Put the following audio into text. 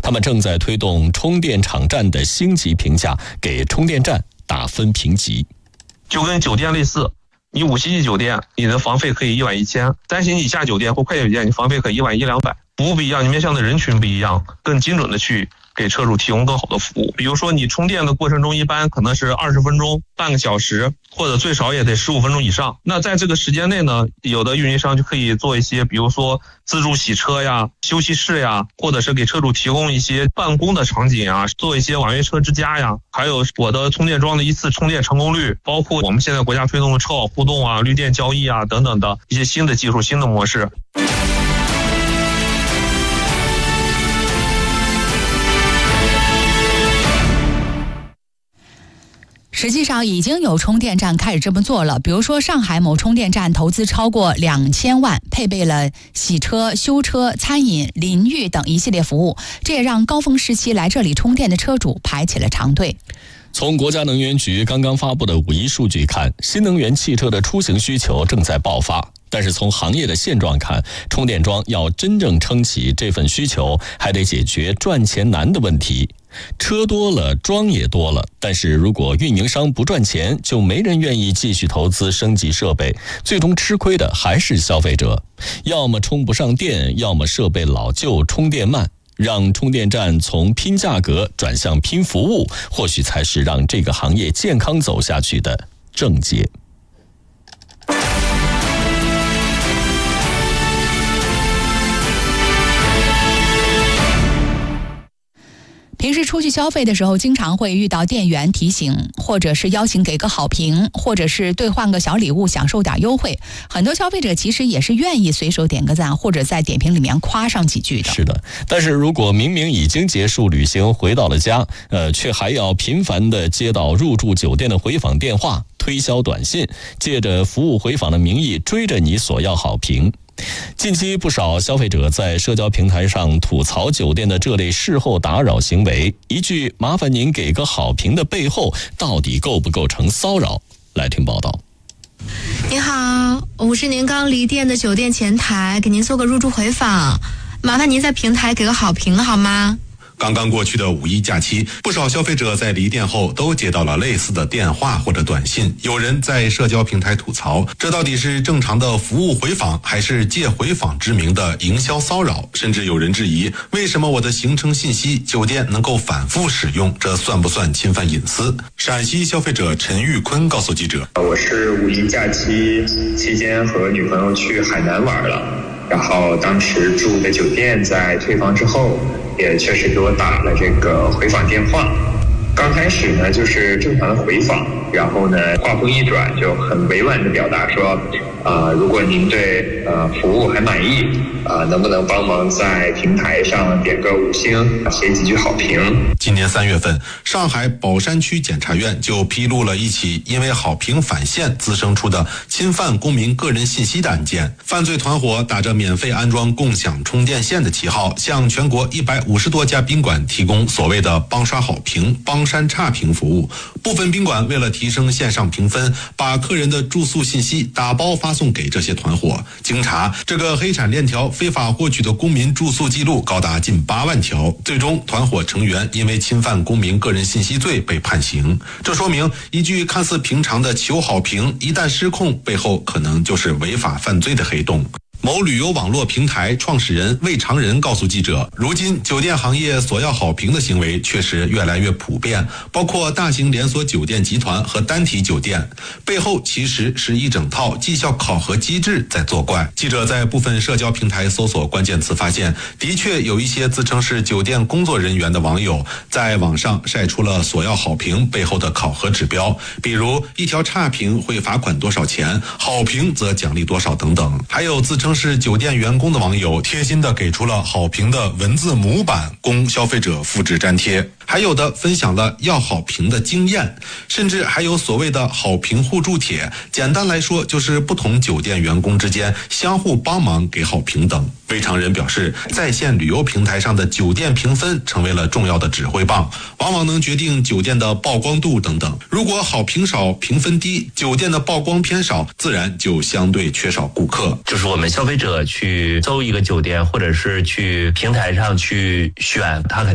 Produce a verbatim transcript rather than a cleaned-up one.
他们正在推动充电场站的星级评价，给充电站打分评级。 就跟酒店类似，你五星级酒店你的房费可以一晚一千，三星以下酒店或快捷酒店你房费可以一晚一两百。服务不一样，你面向的人群不一样，更精准的去给车主提供更好的服务。比如说你充电的过程中一般可能是二十分钟、半个小时，或者最少也得十五分钟以上。那在这个时间内呢，有的运营商就可以做一些，比如说自助洗车呀、休息室呀，或者是给车主提供一些办公的场景啊，做一些网约车之家呀，还有我的充电桩的一次充电成功率，包括我们现在国家推动的车好互动啊、绿电交易啊等等的一些新的技术、新的模式。 实际上已经有充电站开始这么做了，比如说上海某充电站投资超过两千万，配备了洗车、修车、餐饮、淋浴等一系列服务，这也让高峰时期来这里充电的车主排起了长队。 从国家能源局刚刚发布的五一数据看，新能源汽车的出行需求正在爆发。但是从行业的现状看，充电桩要真正撑起这份需求，还得解决赚钱难的问题。车多了，桩也多了，但是如果运营商不赚钱，就没人愿意继续投资升级设备，最终吃亏的还是消费者。要么充不上电，要么设备老旧，充电慢。让充电站从拼价格转向拼服务，或许才是让这个行业健康走下去的正解。 平时出去消费的时候，经常会遇到店员提醒，或者是邀请给个好评，或者是兑换个小礼物，享受点优惠。很多消费者其实也是愿意随手点个赞，或者在点评里面夸上几句的。 是的，但是如果明明已经结束旅行，回到了家，呃，却还要频繁地接到入住酒店的回访电话、推销短信，借着服务回访的名义追着你索要好评。近期不少消费者在社交平台上吐槽酒店的这类事后打扰行为，一句麻烦您给个好评的背后，到底构不构成骚扰？来听报道。 您好，我是您刚离店的酒店前台，给您做个入住回访，麻烦您在平台给个好评好吗？ 刚刚过去的五一假期，不少消费者在离店后都接到了类似的电话或者短信。有人在社交平台吐槽，这到底是正常的服务回访，还是借回访之名的营销骚扰？甚至有人质疑，为什么我的行程信息酒店能够反复使用，这算不算侵犯隐私？陕西消费者陈玉坤告诉记者， 我是五一假期期间和女朋友去海南玩了，然后当时住的酒店在退房之后也确实给我打了这个回访电话。刚开始呢就是正常的回访，然后呢话锋一转就很委婉的表达说啊、呃，如果您对呃服务还满意啊、呃，能不能帮忙在平台上点个五星，写几句好评。 今年三月份，上海宝山区检察院就披露了一起因为好评返现滋生出的侵犯公民个人信息的案件。犯罪团伙打着免费安装共享充电线的旗号，向全国一百五十多家宾馆提供所谓的帮刷好评、帮删差评服务。部分宾馆为了提升线上评分，把客人的住宿信息打包发送给这些团伙。经查，这个黑产链条非法获取的公民住宿记录高达近八万条，最终团伙成员因为侵犯公民个人信息罪被判刑。这说明一句看似平常的求好评，一旦失控，背后可能就是违法犯罪的黑洞。某旅游网络平台创始人魏长仁告诉记者，如今酒店行业索要好评的行为确实越来越普遍，包括大型连锁酒店集团和单体酒店，背后其实是一整套绩效考核机制在作怪。记者在部分社交平台搜索关键词发现，的确有一些自称是酒店工作人员的网友在网上晒出了索要好评背后的考核指标，比如一条差评会罚款多少钱，好评则奖励多少等等。还有自称是酒店员工的网友贴心地给出了好评的文字模板供消费者复制粘贴，还有的分享了要好评的经验，甚至还有所谓的好评互助帖，简单来说就是不同酒店员工之间相互帮忙给好评等。魏长仁表示，在线旅游平台上的酒店评分成为了重要的指挥棒，往往能决定酒店的曝光度等等。如果好评少，评分低，酒店的曝光偏少，自然就相对缺少顾客。 就是我们消费者去搜一个酒店，或者是去平台上去选，他肯